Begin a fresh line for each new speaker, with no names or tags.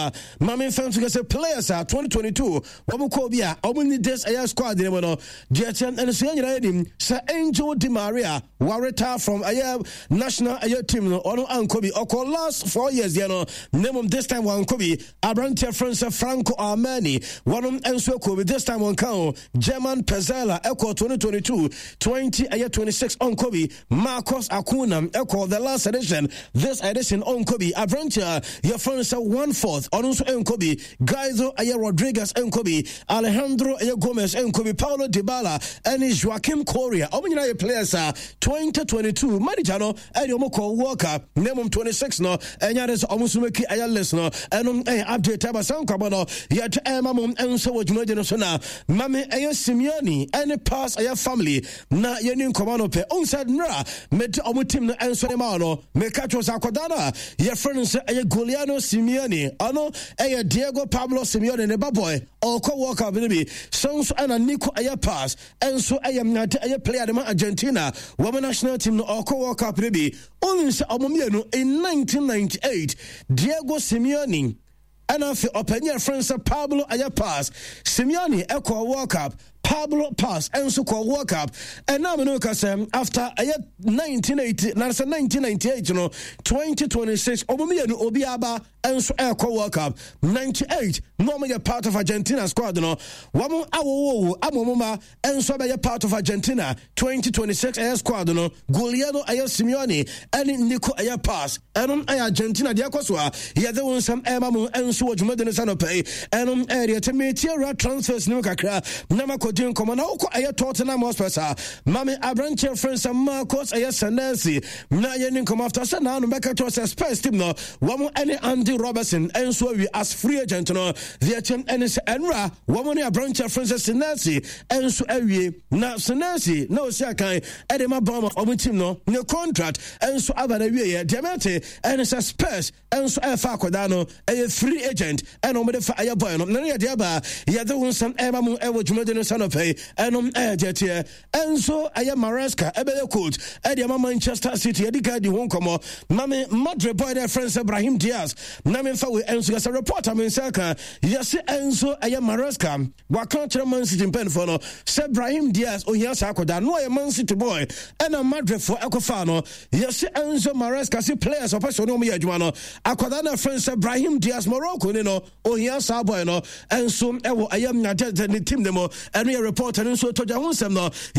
Mami fans get say players 2022 Wamukobia omni this air squad de no Jetson and Senior Edim Sir Angel Di Maria Wareta from air national air team no ono Ankobi oko last 4 years no name this time one Kobi Abrantia France Franco Armani one enso Kobi this time one count German Pezzella echo 2022 20 air 26 on Kobi Marcos Acuna echo the last edition this edition on Kobi Abrantia your France 1/4 Onunso Enkobi, Gaizo Aya Rodriguez Enkobi, Alejandro Aya Gomez Enkobi, Paulo Dybala, and Joaquim Correa. Omina players 2022. Marijano, Ediomoko Walker, Nemum 26 no, and Yaris Omusumeki Aya Listener, and update Tabasan Kabano, yet Emamum and so what Medinosona, Mame Aya Simeone, and a pass Aya family, na Yenin Comano Pe, Unsad Nra, Met Omutim and Sonemano, Mekachos Aquadana, your friends Aya Guliano Simeone, Ano, Aya Diego Pablo Simeone, and a baboy, or co walker, baby, Sons and Nico Aya pass, and so I am not a player in Argentina, woman national team, or co walker, baby, only Omomiano in 1998, Diego Simeone, and after open friends Pablo Aya pass, Simeone, Echo World Cup. Pablo pass and so called World Cup, and now after 1998, 2026, Omomiano Obiaba and so Echo World Cup 98. Normally a part of Argentina squad, no. Wamu Awo Amomoma and so a part of Argentina 2026 air squad, no. Guglielmo Aya Simeone and Nico Aya pass and Argentina Diakoswa. Yeah, there was some Emamu and so Jumadin pay and area to meet transfers no kakra Namako. Komana oko aya Tottenham Hotspur Mami Abranche friends and Marcos aya Senesi na yenin come after sana no make to Spurs team no wamu any Andy Robertson and so we as free agent no the team and Enra wamu ni Abranche friends Senesi and so awie na Senesi no sia kan edema bomb omu team no ne contract and so abana wie Diamante and Spurs and so afa kodano a free agent and omu de fa aya boy no na ya diaba ya the one some emamu ewo jumede son of pay and jetie and so aya Maresca ebele coach Eddie Manchester City edika di won komo mame Madrid boy their friends Brahim Diaz na me fa we enso as a reporter me saka yes enso aya Maresca wa country Man City pen for no say Brahim Diaz o here sakoda no aya Man City boy and a Madrid for ekofa no yes enso Maresca see players of person no me adwuma no akoda na friends Brahim Diaz Morocco ni no o here sa boy no enso ewo aya nyade the team demo and we report and so to Jahun sem no